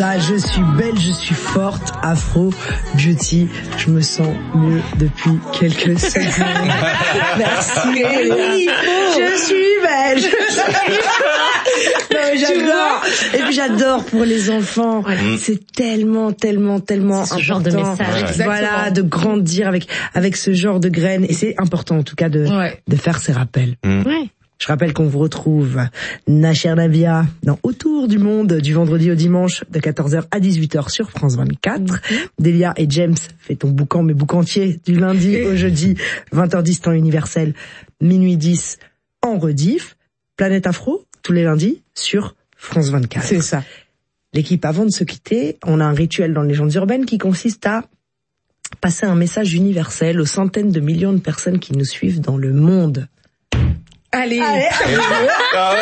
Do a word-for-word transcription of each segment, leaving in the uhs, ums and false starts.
Elsa, je suis belle, je suis forte, Afro, Beauty, je me sens mieux depuis quelques secondes. Merci. Oui, je suis belle, je suis forte. Non, mais j'adore. Et puis j'adore pour les enfants. Ouais. C'est tellement, tellement, tellement c'est ce important. Genre de message. Voilà, de grandir avec avec ce genre de graines. Et c'est important en tout cas de ouais. de faire ces rappels. Mmh. Ouais. Je rappelle qu'on vous retrouve, Nacher Navia, dans Autour du monde, du vendredi au dimanche, de quatorze heures à dix-huit heures sur France vingt-quatre. Mm-hmm. Delia et James, fait ton boucan, mais boucantier, du lundi au jeudi, vingt heures dix, temps universel, minuit dix, en rediff. Planète Afro, tous les lundis, sur France vingt-quatre. C'est ça. L'équipe, avant de se quitter, on a un rituel dans Légendes urbaines qui consiste à passer un message universel aux centaines de millions de personnes qui nous suivent dans le monde. Allez, Allez. Ah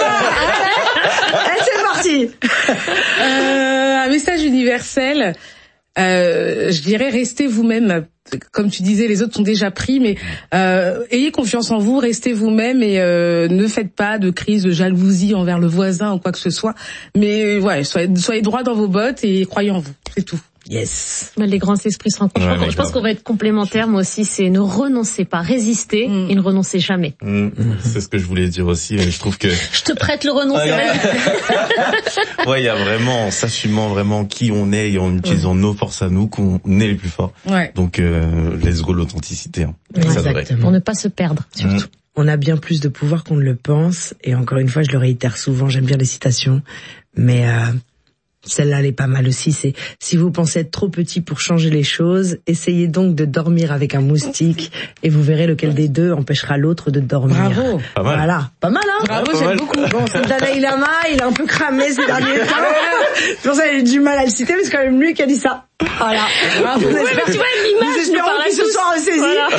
ouais. C'est parti. Euh, un message universel. Euh, je dirais restez vous-même. Comme tu disais, les autres sont déjà pris, mais euh, ayez confiance en vous, restez vous-même et euh, ne faites pas de crise de jalousie envers le voisin ou quoi que ce soit. Mais ouais, soyez, soyez droit dans vos bottes et croyez en vous. C'est tout. Yes. Les grands esprits se rencontrent. Ouais, je pense qu'on va être complémentaires. Moi aussi, c'est ne renoncez pas, résistez mmh. et ne renoncez jamais. Mmh. C'est ce que je voulais dire aussi. Je trouve que je te prête le renoncer. Ouais, il y a vraiment, en s'assumant vraiment qui on est et en utilisant mmh. nos forces à nous, qu'on est les plus forts. Ouais. Donc, euh, let's go l'authenticité. Hein. Exactement. Pour ne pas se perdre, surtout. Mmh. On a bien plus de pouvoir qu'on ne le pense. Et encore une fois, je le réitère souvent. J'aime bien les citations, mais. Euh... Celle-là, elle est pas mal aussi. C'est si vous pensez être trop petit pour changer les choses, essayez donc de dormir avec un moustique et vous verrez lequel des deux empêchera l'autre de dormir. Bravo. Pas mal. Voilà. Pas mal, hein? Bravo, ouais, j'aime beaucoup. Bon, c'est Dalai Lama, il a un peu cramé ces derniers temps. C'est pour ça qu'il a du mal à le citer, mais c'est quand même lui qui a dit ça. Voilà. Bravo. Ouais, mais tu vois, l'image, nous espérons qu'il se soit ressaisi.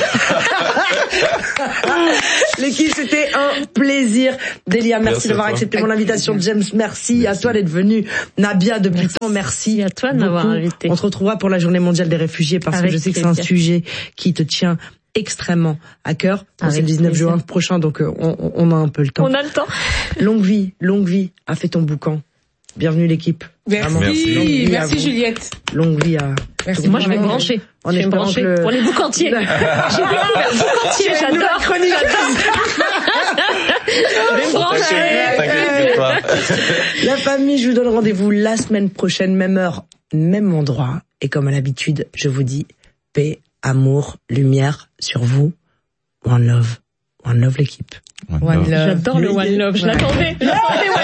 Voilà. L'équipe, c'était un plaisir. Delia, merci, merci d'avoir accepté mon invitation. James, merci, merci à toi d'être venu. Nabia, depuis le temps, merci à toi de m'avoir invité. On se retrouvera pour la Journée mondiale des réfugiés parce Avec que je sais plaisir. que c'est un sujet qui te tient extrêmement à cœur. Bon, c'est le dix-neuf plaisir. juin prochain, donc on, on a un peu le temps. On a le temps. Longue vie, longue vie a fait ton boucan. Bienvenue l'équipe. Merci, merci, merci Juliette. Longue vie à... Merci. Moi je vais me brancher. On je vais me brancher le... pour les boucantiers. J'ai découvert boucantier, j'adore. Chronique. Je vais me brancher. La famille, je vous donne rendez-vous la semaine prochaine, même heure, même endroit. Et comme à l'habitude, je vous dis paix, amour, lumière sur vous. One love. One love l'équipe. One love. J'adore le one love. Je l'attendais.